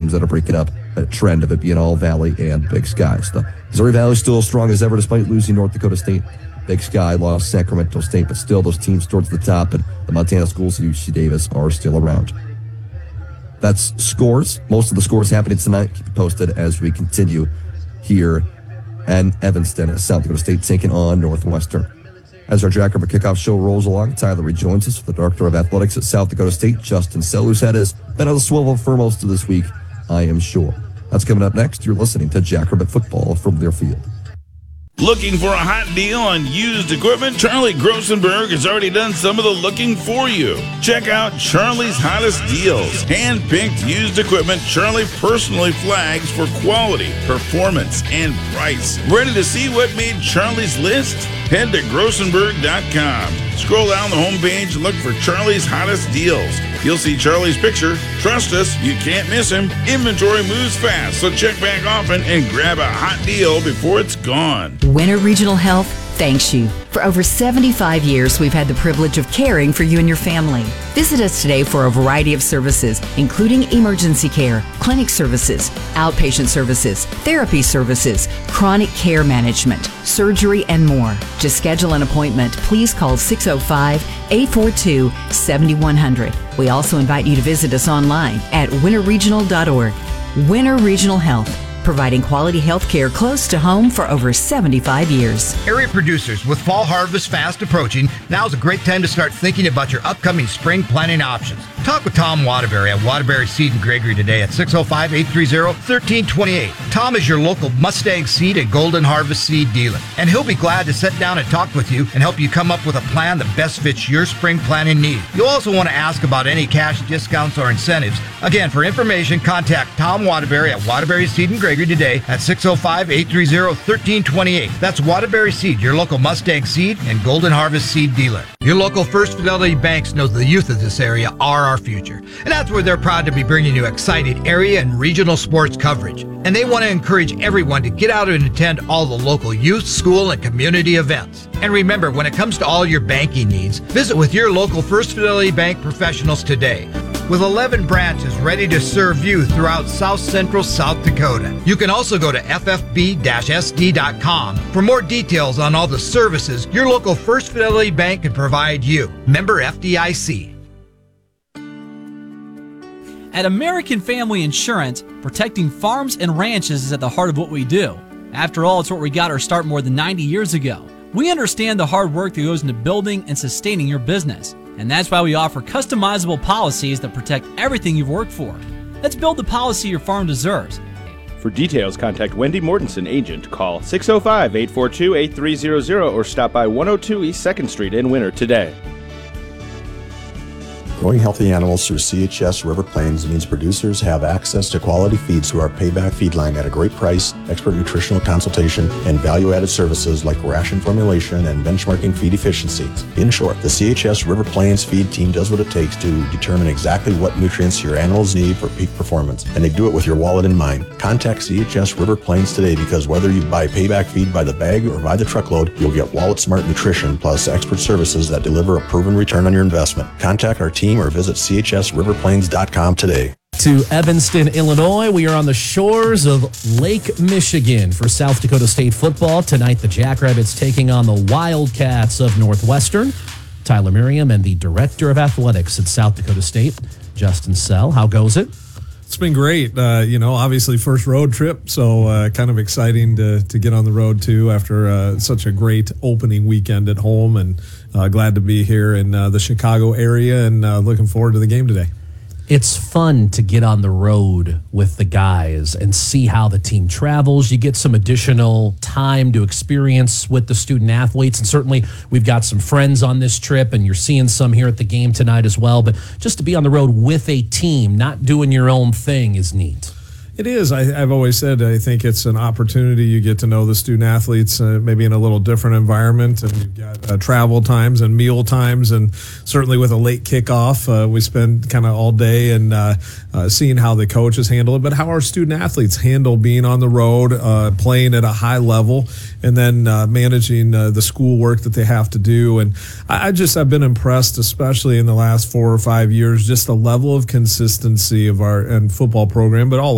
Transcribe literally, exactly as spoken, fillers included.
teams that are breaking up a trend of it being all Valley and Big Skies. The Missouri Valley is still as strong as ever despite losing North Dakota State. Big Sky lost Sacramento State, but still those teams towards the top, and the Montana schools and U C Davis are still around. That's scores. Most of the scores happening tonight. Keep you posted as we continue here in Evanston as South Dakota State taking on Northwestern. As our Jackrabbit Kickoff show rolls along, Tyler rejoins us with the Director of Athletics at South Dakota State, Justin Sell, who's had his been on the swivel for most of this week, I am sure. That's coming up next. You're listening to Jackrabbit Football from Learfield. Looking for a hot deal on used equipment? Charlie Grossenberg has already done some of the looking for you. Check out Charlie's Hottest Deals. Hand-picked used equipment Charlie personally flags for quality, performance, and price. Ready to see what made Charlie's list? Head to grossenberg dot com. Scroll down the homepage and look for Charlie's Hottest Deals. You'll see Charlie's picture. Trust us, you can't miss him. Inventory moves fast, so check back often and grab a hot deal before it's gone. Winter Regional Health thanks you. For over seventy-five years, we've had the privilege of caring for you and your family. Visit us today for a variety of services, including emergency care, clinic services, outpatient services, therapy services, chronic care management, surgery, and more. To schedule an appointment, please call six oh five, eight four two, seven one zero zero. We also invite you to visit us online at winter regional dot org. Winter Regional Health, providing quality health care close to home for over seventy-five years. Area producers, with fall harvest fast approaching, now's a great time to start thinking about your upcoming spring planting options. Talk with Tom Waterbury at Waterbury Seed in Gregory today at six oh five, eight three zero, one three two eight. Tom is your local Mustang Seed and Golden Harvest Seed dealer, and he'll be glad to sit down and talk with you and help you come up with a plan that best fits your spring planting needs. You'll also want to ask about any cash discounts or incentives. Again, for information, contact Tom Waterbury at Waterbury Seed in Gregory today at six oh five, eight three zero, one three two eight. That's Waterbury Seed, your local Mustang Seed and Golden Harvest Seed dealer. Your local First Fidelity banks knows the youth of this area are our future, and that's where they're proud to be bringing you exciting area and regional sports coverage. And they want to encourage everyone to get out and attend all the local youth, school, and community events. And remember, when it comes to all your banking needs, visit with your local First Fidelity Bank professionals today. With eleven branches ready to serve you throughout South Central South Dakota. You can also go to f f b dash s d dot com for more details on all the services your local First Fidelity Bank can provide you. Member F D I C. At American Family Insurance, protecting farms and ranches is at the heart of what we do. After all, it's where we got our start more than ninety years ago. We understand the hard work that goes into building and sustaining your business, and that's why we offer customizable policies that protect everything you've worked for. Let's build the policy your farm deserves. For details, contact Wendy Mortensen, agent. Call six oh five, eight four two, eight three zero zero or stop by one oh two East second Street in Winter today. Growing healthy animals through C H S River Plains means producers have access to quality feeds through our Payback feed line at a great price, expert nutritional consultation, and value-added services like ration formulation and benchmarking feed efficiencies. In short, the C H S River Plains feed team does what it takes to determine exactly what nutrients your animals need for peak performance, and they do it with your wallet in mind. Contact C H S River Plains today, because whether you buy Payback feed by the bag or by the truckload, you'll get wallet-smart nutrition plus expert services that deliver a proven return on your investment. Contact our team or visit c h s river plains dot com today. To Evanston, Illinois. We are on the shores of Lake Michigan for South Dakota State football. Tonight, the Jackrabbits taking on the Wildcats of Northwestern. Tyler Merriam and the Director of Athletics at South Dakota State, Justin Sell. How goes it? It's been great. Uh, you know, obviously first road trip, so uh, kind of exciting to to get on the road too after uh, such a great opening weekend at home, and uh, glad to be here in uh, the Chicago area, and uh, looking forward to the game today. It's fun to get on the road with the guys and see how the team travels. You get some additional time to experience with the student athletes. And certainly we've got some friends on this trip, and you're seeing some here at the game tonight as well. But just to be on the road with a team, not doing your own thing, is neat. It is. I, I've always said I think it's an opportunity. You get to know the student athletes uh, maybe in a little different environment, and you've got uh, travel times and meal times, and certainly with a late kickoff, uh, we spend kind of all day and uh, uh, seeing how the coaches handle it, but how our student athletes handle being on the road, uh, playing at a high level, and then uh, managing uh, the school work that they have to do. And I, I just I've been impressed, especially in the last four or five years, just the level of consistency of our and football program, but all